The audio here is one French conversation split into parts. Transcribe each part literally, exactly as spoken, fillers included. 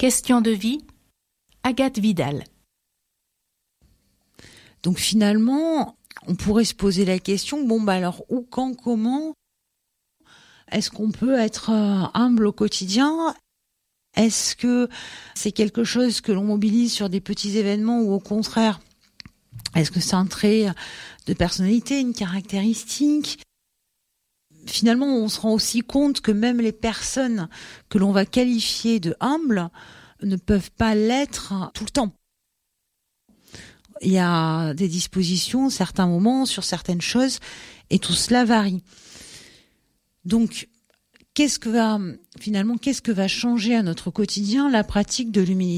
Question de vie, Agathe Vidal. Donc finalement, on pourrait se poser la question, bon bah alors où, quand, comment est-ce qu'on peut être euh, humble au quotidien ? Est-ce que c'est quelque chose que l'on mobilise sur des petits événements ou au contraire, est-ce que c'est un trait de personnalité, une caractéristique ? Finalement, on se rend aussi compte que même les personnes que l'on va qualifier de humbles ne peuvent pas l'être tout le temps. Il y a des dispositions, certains moments, sur certaines choses, et tout cela varie. Donc, qu'est-ce que va, finalement, qu'est-ce que va changer à notre quotidien la pratique de l'humilité ?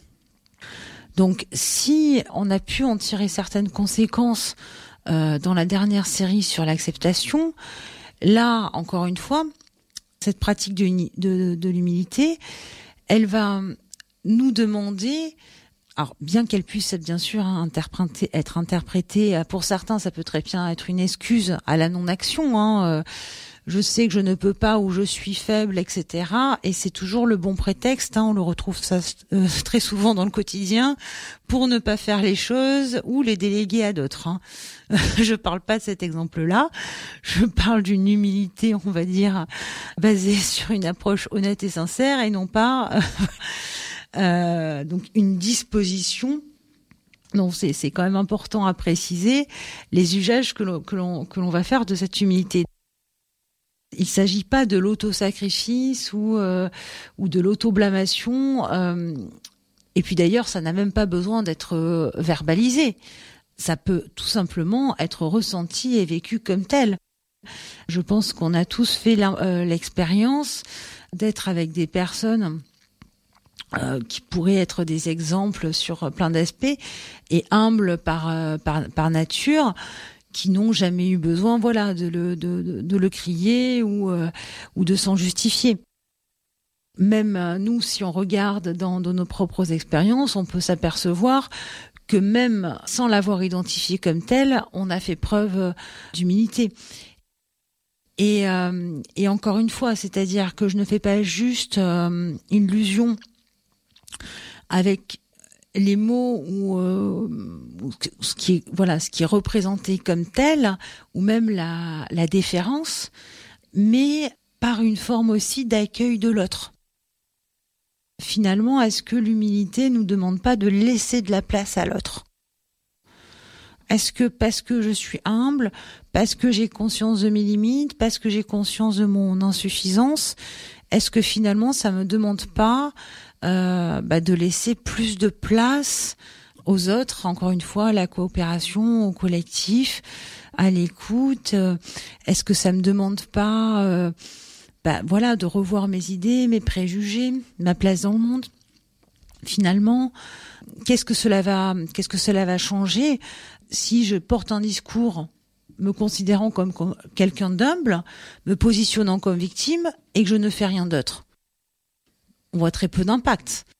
Donc, si on a pu en tirer certaines conséquences euh, dans la dernière série sur l'acceptation, là, encore une fois, cette pratique de, de, de l'humilité, elle va nous demander, alors bien qu'elle puisse être bien sûr hein, interprétée, être interprétée, pour certains ça peut très bien être une excuse à la non-action, hein, euh, je sais que je ne peux pas ou je suis faible, et cetera. Et c'est toujours le bon prétexte, hein, on le retrouve ça euh, très souvent dans le quotidien, pour ne pas faire les choses ou les déléguer à d'autres. Hein. Je parle pas de cet exemple-là, je parle d'une humilité, on va dire, basée sur une approche honnête et sincère et non pas euh, euh, donc une disposition. Donc c'est c'est quand même important à préciser les usages que l'on que l'on que l'on va faire de cette humilité. Il s'agit pas de l'auto-sacrifice ou euh, ou de l'auto-blâmation. Euh, et puis d'ailleurs, ça n'a même pas besoin d'être euh, verbalisé. Ça peut tout simplement être ressenti et vécu comme tel. Je pense qu'on a tous fait l'expérience d'être avec des personnes euh, qui pourraient être des exemples sur plein d'aspects et humbles par, euh, par, par nature, qui n'ont jamais eu besoin, voilà, de le, de, de, de le crier ou, euh, ou de s'en justifier. Même euh, nous, si on regarde dans, dans nos propres expériences, on peut s'apercevoir que même sans l'avoir identifié comme tel, on a fait preuve d'humilité. Et, euh, et encore une fois, c'est-à-dire que je ne fais pas juste euh, illusion avec les mots ou, euh, ou ce qui est voilà ce qui est représenté comme tel, ou même la, la déférence, mais par une forme aussi d'accueil de l'autre. Finalement, est-ce que l'humilité nous demande pas de laisser de la place à l'autre ? Est-ce que parce que je suis humble, parce que j'ai conscience de mes limites, parce que j'ai conscience de mon insuffisance, est-ce que finalement ça me demande pas euh, bah, de laisser plus de place aux autres, encore une fois, à la coopération, au collectif, à l'écoute ? Est-ce que ça me demande pas euh, bah, voilà, de revoir mes idées, mes préjugés, ma place dans le monde ? Finalement, qu'est-ce que cela va, qu'est-ce que cela va changer si je porte un discours me considérant comme, comme quelqu'un d'humble, me positionnant comme victime et que je ne fais rien d'autre ? On voit très peu d'impact.